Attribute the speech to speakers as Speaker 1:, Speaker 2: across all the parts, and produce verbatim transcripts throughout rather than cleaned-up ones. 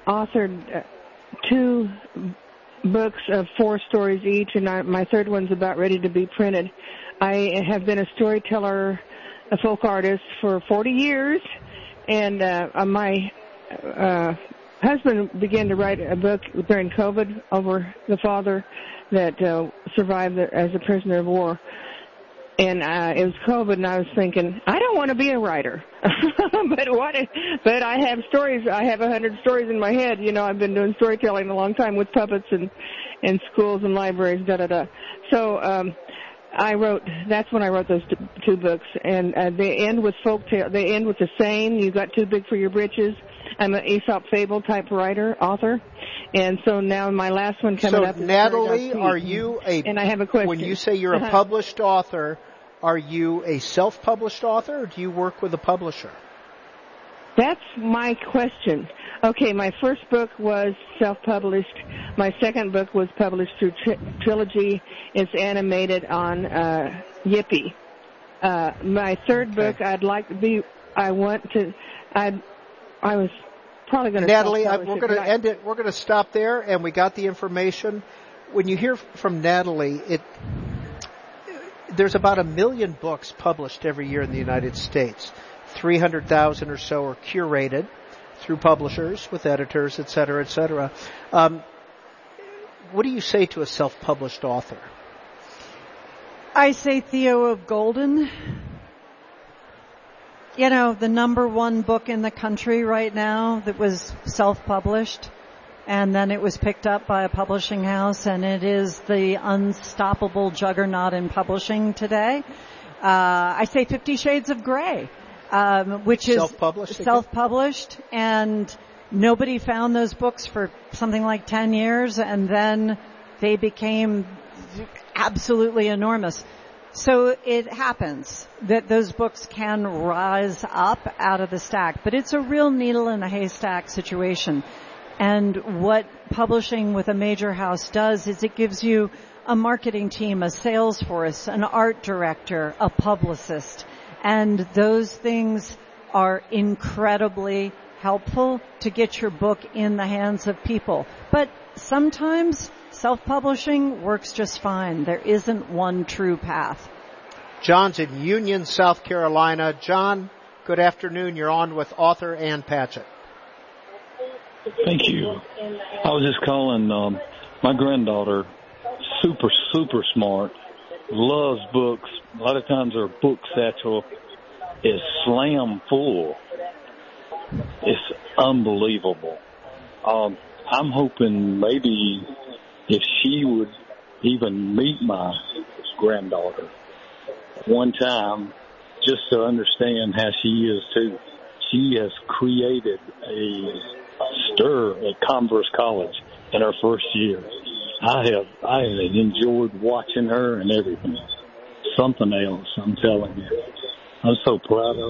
Speaker 1: authored uh, two books of four stories each, and I, my third one's about ready to be printed. I have been a storyteller, a folk artist for forty years, and uh, my uh, husband began to write a book during COVID over the father that uh, survived as a prisoner of war. And uh, it was COVID, and I was thinking, I don't want to be a writer. but what? But I have stories. I have a hundred stories in my head. You know, I've been doing storytelling a long time with puppets and and schools and libraries, da da da. So um, I wrote. That's when I wrote those two, two books, and uh, they end with folktale. They end with the saying, "You got too big for your britches." I'm an Aesop fable type writer, author. And so now my last one coming
Speaker 2: so
Speaker 1: up.
Speaker 2: So, Natalie, are you a...
Speaker 1: And I have a question.
Speaker 2: When you say you're a published author, are you a self-published author, or do you work with a publisher?
Speaker 1: That's my question. Okay, my first book was self-published. My second book was published through tri- Trilogy. It's animated on uh, Yippee. Uh, my third okay. book, I'd like to be... I want to... I'd, I was... Probably going to
Speaker 2: Natalie, I, we're going to end it. We're going to stop there, and we got the information. When you hear from Natalie, it there's about a million books published every year in the United States. three hundred thousand or so are curated through publishers with editors, et cetera, et cetera. Um, what do you say to a self-published author?
Speaker 3: I say Theo of Golden. You know, the number one book in the country right now that was self-published, and then it was picked up by a publishing house, and it is the unstoppable juggernaut in publishing today. Uh, I say Fifty Shades of Grey, um, which is
Speaker 2: self-published,
Speaker 3: self-published, and nobody found those books for something like ten years, and then they became absolutely enormous. So it happens that those books can rise up out of the stack, but it's a real needle in a haystack situation. And what publishing with a major house does is it gives you a marketing team, a sales force, an art director, a publicist. And those things are incredibly helpful to get your book in the hands of people. But sometimes self-publishing works just fine. There isn't one true path.
Speaker 2: John's in Union, South Carolina. John, good afternoon. You're on with author Ann Patchett.
Speaker 4: Thank you. I was just calling um, my granddaughter, super, super smart, loves books. A lot of times her book satchel is slam full. It's unbelievable. Um, I'm hoping maybe if she would even meet my granddaughter one time, just to understand how she is too. She has created a stir at Converse College in her first year. I have, I have enjoyed watching her and everything. Something else, I'm telling you. I'm so proud of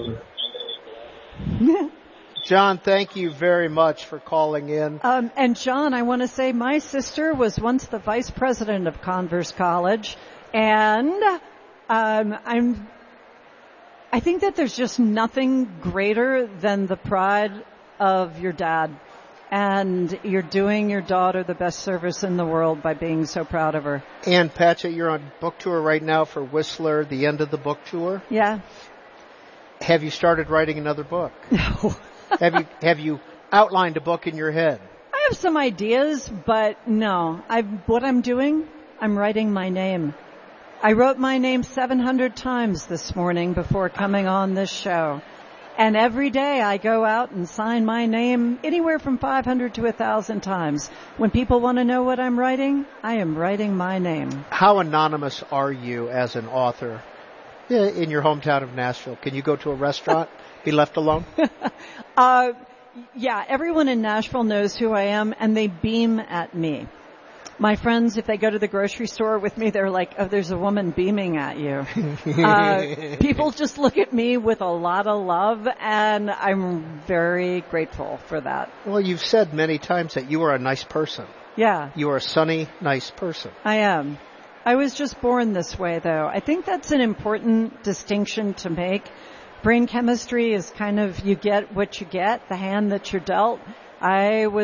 Speaker 4: her.
Speaker 2: John, thank you very much for calling in.
Speaker 3: Um, and John, I want to say my sister was once the vice president of Converse College, and um, I'm. I think that there's just nothing greater than the pride of your dad, and you're doing your daughter the best service in the world by being so proud of her.
Speaker 2: Ann Patchett, you're on book tour right now for Whistler, the end of the book tour.
Speaker 3: Yeah.
Speaker 2: Have you started writing another book?
Speaker 3: No.
Speaker 2: have you have you outlined a book in your head?
Speaker 3: I have some ideas, but no. I what I'm doing, I'm writing my name. I wrote my name seven hundred times this morning before coming on this show. And every day I go out and sign my name anywhere from five hundred to one thousand times. When people want to know what I'm writing, I am writing my name.
Speaker 2: How anonymous are you as an author in your hometown of Nashville? Can you go to a restaurant, be left alone?
Speaker 3: uh, yeah, everyone in Nashville knows who I am, and they beam at me. My friends, if they go to the grocery store with me, they're like, oh, there's a woman beaming at you. uh, people just look at me with a lot of love, and I'm very grateful for that.
Speaker 2: Well, you've said many times that you are a nice person.
Speaker 3: Yeah.
Speaker 2: You are a sunny, nice person.
Speaker 3: I am. I was just born this way, though. I think that's an important distinction to make. Brain chemistry is kind of, you get what you get, the hand that you're dealt. I was